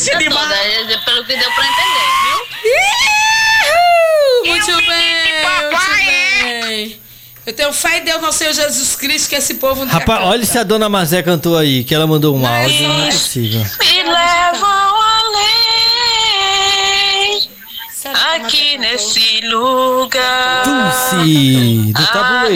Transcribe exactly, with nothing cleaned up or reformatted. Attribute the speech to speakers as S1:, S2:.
S1: música toda, pelo que deu pra entender, viu?
S2: Muito bem, muito bem. Eu tenho fé em Deus, nosso Senhor Jesus Cristo, que esse povo não
S3: Rapaz, olha se a dona Mazé cantou aí, que ela mandou um áudio, não é possível.
S1: Me levam além, aqui nesse lugar.
S3: Dulce, do tabuleiro.